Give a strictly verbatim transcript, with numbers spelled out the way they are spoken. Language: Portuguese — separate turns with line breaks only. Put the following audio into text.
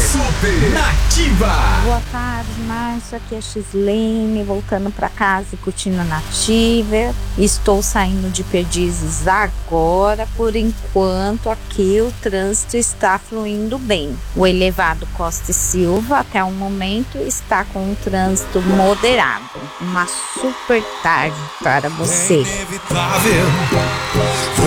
Super Nativa.
Boa tarde, Márcio. Aqui é a X-Lane, voltando para casa e curtindo a Nativa. Estou saindo de Perdizes agora. Por enquanto, aqui o trânsito está fluindo bem. O elevado Costa e Silva, até o momento, está com um trânsito moderado. Uma super tarde para você.
É inevitável.